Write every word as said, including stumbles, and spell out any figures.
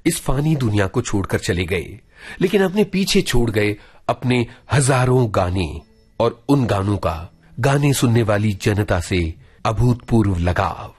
इस फानी दुनिया को छोड़कर चले गए, लेकिन अपने पीछे छोड़ गए अपने हजारों गाने और उन गानों का गाने सुनने वाली जनता से अभूतपूर्व लगाव।